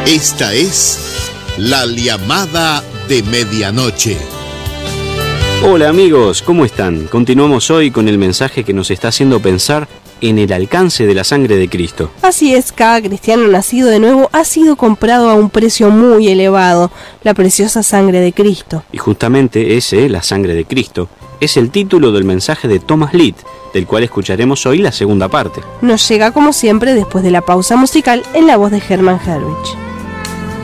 Esta es la llamada de medianoche. Hola amigos, ¿cómo están? Continuamos hoy con el mensaje que nos está haciendo pensar en el alcance de la sangre de Cristo. Así es, cada cristiano nacido de nuevo ha sido comprado a un precio muy elevado, la preciosa sangre de Cristo. Y justamente ese, la sangre de Cristo, es el título del mensaje de Thomas Litt, del cual escucharemos hoy la segunda parte. Nos llega como siempre después de la pausa musical en la voz de Hermann Herrich.